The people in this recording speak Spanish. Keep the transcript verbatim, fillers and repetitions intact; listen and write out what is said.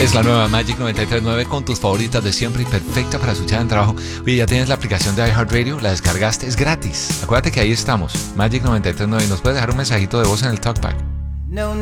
Es la nueva Magic noventa y tres punto nueve con tus favoritas de siempre y perfecta para escuchar en trabajo. Oye, ya tienes la aplicación de iHeartRadio, la descargaste, es gratis. Acuérdate que ahí estamos, Magic noventa y tres punto nueve, y nos puedes dejar un mensajito de voz en el TalkBack.